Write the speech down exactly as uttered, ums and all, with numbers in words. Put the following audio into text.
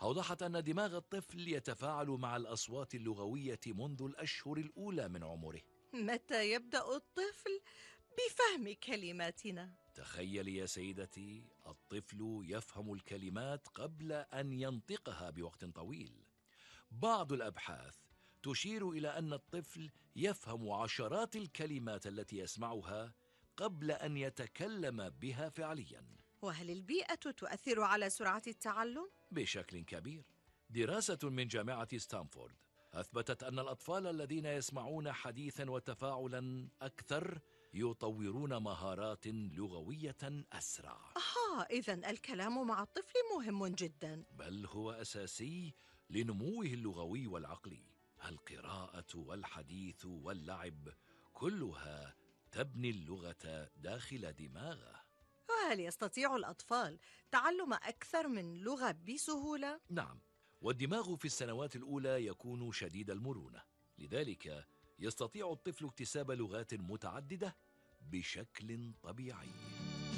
أوضحت أن دماغ الطفل يتفاعل مع الأصوات اللغوية منذ الأشهر الأولى من عمره. متى يبدأ الطفل بفهم كلماتنا؟ تخيلي يا سيدتي، الطفل يفهم الكلمات قبل أن ينطقها بوقت طويل. بعض الأبحاث تشير إلى أن الطفل يفهم عشرات الكلمات التي يسمعها قبل أن يتكلم بها فعلياً. وهل البيئة تؤثر على سرعة التعلم؟ بشكل كبير. دراسة من جامعة ستانفورد أثبتت أن الأطفال الذين يسمعون حديثاً وتفاعلاً أكثر يطورون مهارات لغوية أسرع. آه، إذن الكلام مع الطفل مهم جدا. بل هو أساسي لنموه اللغوي والعقلي. القراءة والحديث واللعب كلها تبني اللغة داخل دماغه. وهل يستطيع الأطفال تعلم أكثر من لغة بسهولة؟ نعم، والدماغ في السنوات الأولى يكون شديد المرونة، لذلك يستطيع الطفل اكتساب لغات متعددة بشكل طبيعي.